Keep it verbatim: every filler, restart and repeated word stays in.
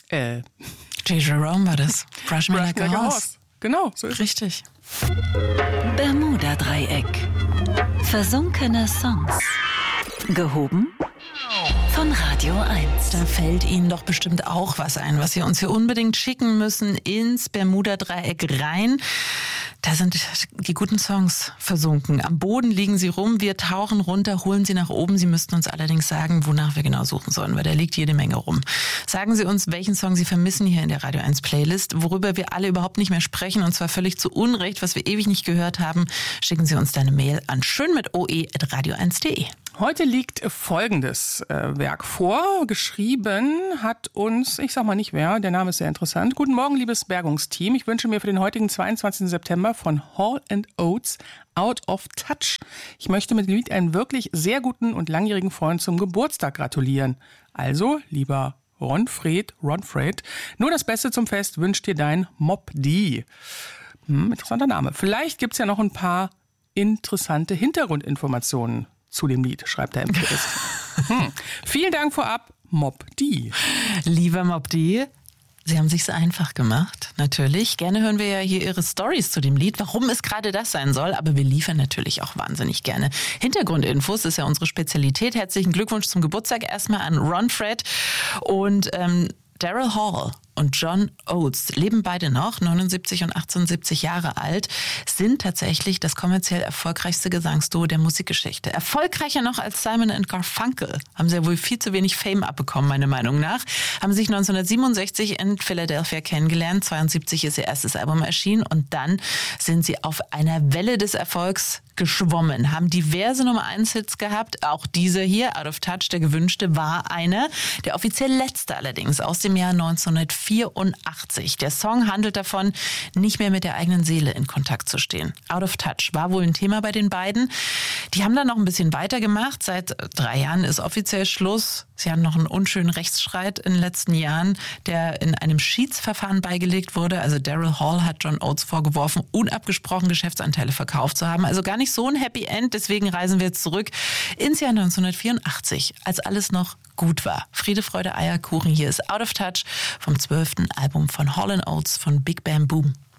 Äh. J. Jerome war das. Brush me like a horse. Genau, so ist Richtig. Bermuda-Dreieck. Versunkene Songs. Gehoben von Radio eins. Da fällt Ihnen doch bestimmt auch was ein, was Sie uns hier unbedingt schicken müssen ins Bermuda-Dreieck rein. Da sind die guten Songs versunken. Am Boden liegen sie rum, wir tauchen runter, holen sie nach oben. Sie müssten uns allerdings sagen, wonach wir genau suchen sollen, weil da liegt jede Menge rum. Sagen Sie uns, welchen Song Sie vermissen hier in der Radio eins Playlist, worüber wir alle überhaupt nicht mehr sprechen und zwar völlig zu Unrecht, was wir ewig nicht gehört haben. Schicken Sie uns deine Mail an schön mit oe at radio eins punkt de. Heute liegt folgendes äh, Werk vor. Geschrieben hat uns, ich sag mal nicht wer, der Name ist sehr interessant. Guten Morgen, liebes Bergungsteam. Ich wünsche mir für den heutigen zweiundzwanzigsten September von Hall and Oates Out of Touch. Ich möchte mit dem Lied einen wirklich sehr guten und langjährigen Freund zum Geburtstag gratulieren. Also, lieber Ronfred, Ronfred, nur das Beste zum Fest wünscht dir dein Mob D. Hm, interessanter Name. Vielleicht gibt's ja noch ein paar interessante Hintergrundinformationen zu dem Lied, schreibt er im P S. hm. Vielen Dank vorab, Mob D. Lieber Mob D, Sie haben sich's einfach gemacht, natürlich. Gerne hören wir ja hier Ihre Stories zu dem Lied, warum es gerade das sein soll. Aber wir liefern natürlich auch wahnsinnig gerne Hintergrundinfos, ist ja unsere Spezialität. Herzlichen Glückwunsch zum Geburtstag erstmal an Ronfred und ähm, Daryl Hall und John Oates leben beide noch, neunundsiebzig und achtundsiebzig Jahre alt, sind tatsächlich das kommerziell erfolgreichste Gesangsduo der Musikgeschichte. Erfolgreicher noch als Simon and Garfunkel. Haben sie ja wohl viel zu wenig Fame abbekommen, meiner Meinung nach. Haben sich neunzehnhundertsiebenundsechzig in Philadelphia kennengelernt. zweiundsiebzig ist ihr erstes Album erschienen und dann sind sie auf einer Welle des Erfolgs geschwommen, haben diverse Nummer eins Hits gehabt. Auch dieser hier, Out of Touch, der gewünschte, war einer. Der offiziell letzte allerdings aus dem Jahr neunzehnhundertvierundachtzig. Der Song handelt davon, nicht mehr mit der eigenen Seele in Kontakt zu stehen. Out of Touch war wohl ein Thema bei den beiden. Die haben dann noch ein bisschen weitergemacht. Seit drei Jahren ist offiziell Schluss. Sie haben noch einen unschönen Rechtsstreit in den letzten Jahren, der in einem Schiedsverfahren beigelegt wurde. Also Daryl Hall hat John Oates vorgeworfen, unabgesprochen Geschäftsanteile verkauft zu haben. Also gar nicht so ein Happy End. Deswegen reisen wir jetzt zurück ins Jahr neunzehnhundertvierundachtzig, als alles noch gut war. Friede, Freude, Eierkuchen. Hier ist Out of Touch vom zwölften Album von Hall and Oates von Big Bam Boom.